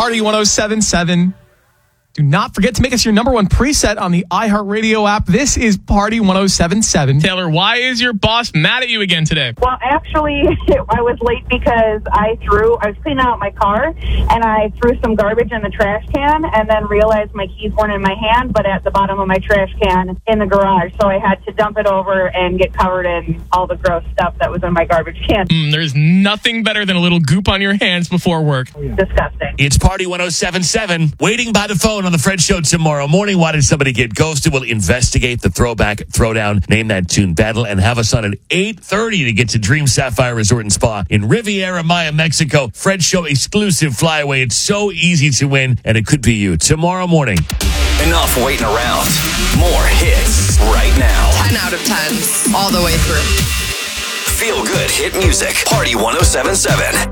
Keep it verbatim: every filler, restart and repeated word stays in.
Party one oh seven point seven. Do not forget to make us your number one preset on the iHeartRadio app. This is Party one oh seven point seven. Taylor, why is your boss mad at you again today? Well, actually, I was late because I threw, I was cleaning out my car, and I threw some garbage in the trash can, and then realized my keys weren't in my hand, but at the bottom of my trash can in the garage. So I had to dump it over and get covered in all the gross stuff that was in my garbage can. Mm, there's nothing better than a little goop on your hands before work. Oh, yeah. Disgusting. It's Party one oh seven point seven. Waiting by the phone on the Fred Show tomorrow morning. Why did somebody get ghosted? We'll investigate the throwback, throwdown, name that tune battle, and have us on at eight thirty to get to Dream Sapphire Resort and Spa in Riviera Maya, Mexico. Fred Show exclusive flyaway. It's so easy to win, and it could be you tomorrow morning. Enough waiting around. More hits right now. ten out of ten, all the way through. Feel good hit music. Party one oh seven point seven.